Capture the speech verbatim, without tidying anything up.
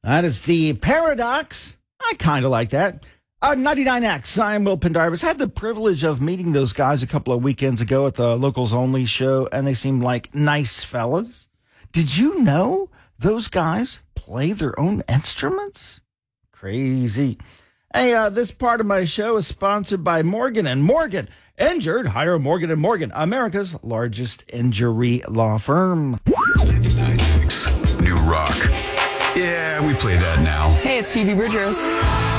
That is the Paradox. I kind of like that. Uh, ninety-nine X. I'm Will Pendarvis. Had the privilege of meeting those guys a couple of weekends ago at the Locals Only show, and they seemed like nice fellas. Did you know those guys play their own instruments? Crazy. Hey, uh, this part of my show is sponsored by Morgan and Morgan. Injured? Hire Morgan and Morgan, America's largest injury law firm. ninety-nine X. New rock. Yeah, we play that now. Hey, it's Phoebe Bridgers.